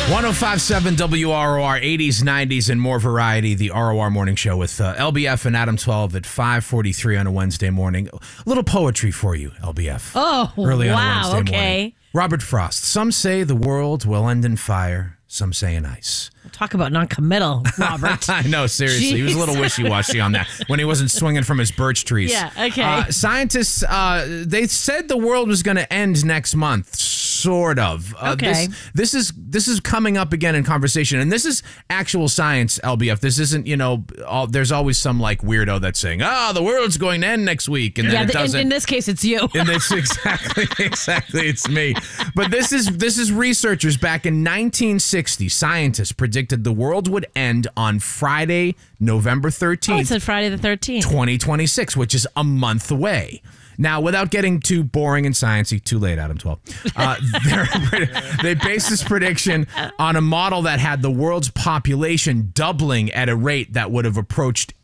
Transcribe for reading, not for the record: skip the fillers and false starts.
1057 WROR, 80s, 90s, and more variety. The ROR Morning Show with LBF and Adam 12 at 5:43 on a Wednesday morning. A little poetry for you, LBF. Oh, Early on a wow. Wednesday Okay. morning. Robert Frost. Some say the world will end in fire. Some say in ice. Talk about non-committal, Robert. I know, seriously. He was a little wishy-washy on that when he wasn't swinging from his birch trees. Yeah, okay. Scientists, they said the world was going to end next month, sort of. Okay. This is coming up again in conversation, and this is actual science, LBF. This isn't, there's always some like weirdo that's saying, the world's going to end next week, and then it doesn't. In this case, it's you. And it's exactly, it's me. But this is researchers back in 1960. Scientists predicted the world would end on Friday, November 13th. Oh, it said Friday the 13th. 2026, which is a month away. Now, without getting too boring and sciencey, too late, Adam 12. They based this prediction on a model that had the world's population doubling at a rate that would have approached